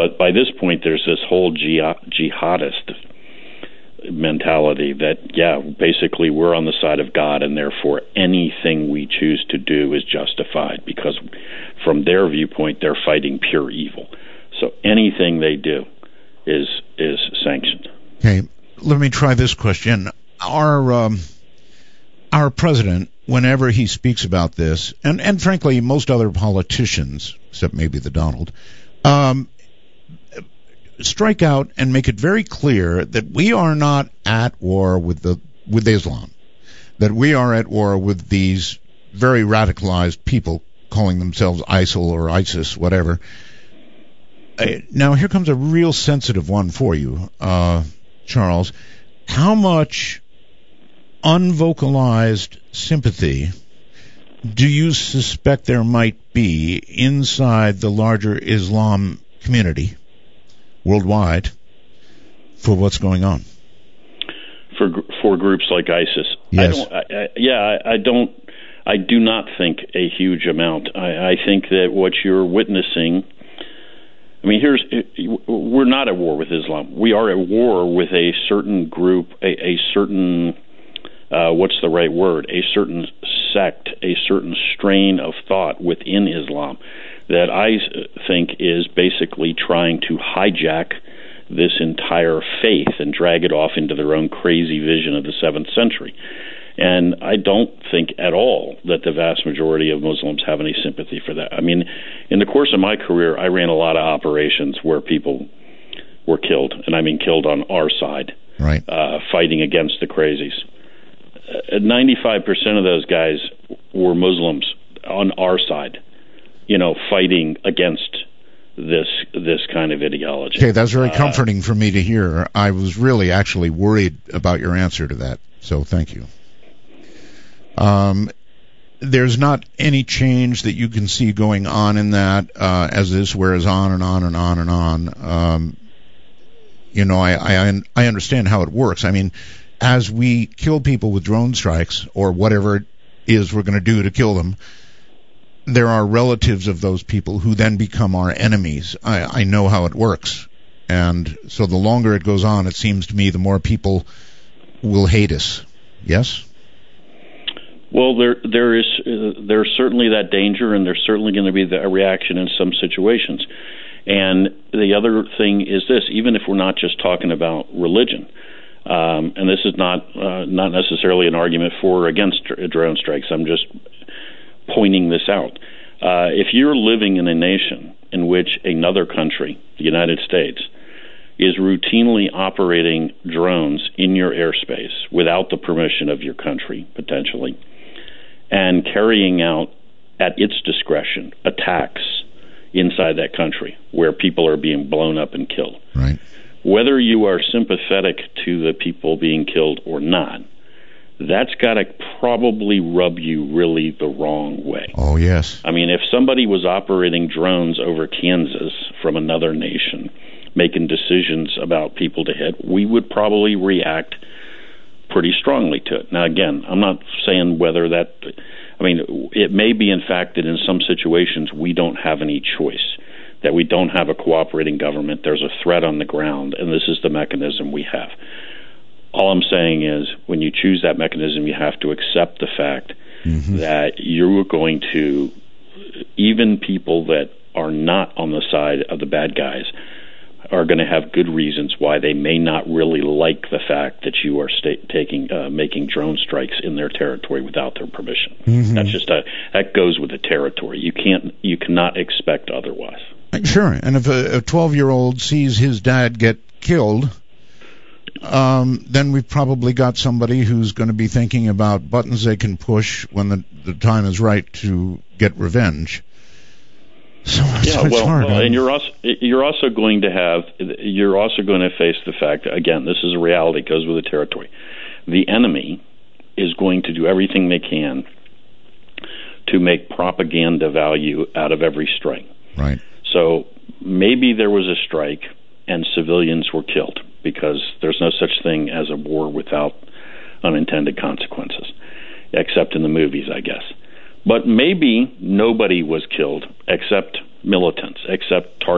But by this point, there's this whole jihadist mentality that, basically we're on the side of God, and therefore anything we choose to do is justified, because from their viewpoint, they're fighting pure evil. So anything they do is sanctioned. Okay, let me try this question. Our president, whenever he speaks about this, and frankly most other politicians, except maybe the Donald, strike out and make it very clear that we are not at war with Islam, that we are at war with these very radicalized people calling themselves ISIL or ISIS, whatever. Now, here comes a real sensitive one for you, Charles. How much unvocalized sympathy do you suspect there might be inside the larger Islam community worldwide for what's going on? For groups like ISIS? Yes. I do not think a huge amount. I think that what you're witnessing, we're not at war with Islam. We are at war with a certain group, a certain, what's the right word? A certain sect, a certain strain of thought within Islam that I think is basically trying to hijack this entire faith and drag it off into their own crazy vision of the 7th century. And I don't think at all that the vast majority of Muslims have any sympathy for that. In the course of my career, I ran a lot of operations where people were killed, and I mean killed on our side, right? Fighting against the crazies. 95% of those guys were Muslims on our side, fighting against this kind of ideology. Okay, that's very comforting for me to hear. I was really actually worried about your answer to that, so thank you. There's not any change that you can see going on in that as this wears on and on and on and on. I understand how it works. As we kill people with drone strikes or whatever it is we're going to do to kill them, there are relatives of those people who then become our enemies. I know how it works. And so the longer it goes on, it seems to me the more people will hate us. Yes? Well, there's certainly that danger, and there's certainly going to be a reaction in some situations. And the other thing is this: even if we're not just talking about religion, and this is not necessarily an argument for or against drone strikes. I'm just pointing this out. If you're living in a nation in which another country, the United States, is routinely operating drones in your airspace without the permission of your country, potentially, and carrying out, at its discretion, attacks inside that country where people are being blown up and killed. Right. Whether you are sympathetic to the people being killed or not, that's got to probably rub you really the wrong way. Oh, yes. If somebody was operating drones over Kansas from another nation, making decisions about people to hit, we would probably react pretty strongly to it. Now, again, I'm not saying whether that... it may be, in fact, that in some situations we don't have any choice, that we don't have a cooperating government, there's a threat on the ground, and this is the mechanism we have. All I'm saying is, when you choose that mechanism, you have to accept the fact that you're going to, even people that are not on the side of the bad guys, are going to have good reasons why they may not really like the fact that you are making drone strikes in their territory without their permission. That's just that goes with the territory. You cannot expect otherwise. Sure, and if a 12-year-old sees his dad get killed, then we've probably got somebody who's going to be thinking about buttons they can push when the time is right to get revenge. So it's hard. And you're also going to face the fact that, again, this is a reality. It goes with the territory. The enemy is going to do everything they can to make propaganda value out of every strike. Right. So maybe there was a strike and civilians were killed, because there's no such thing as a war without unintended consequences, except in the movies, I guess. But maybe nobody was killed except militants, except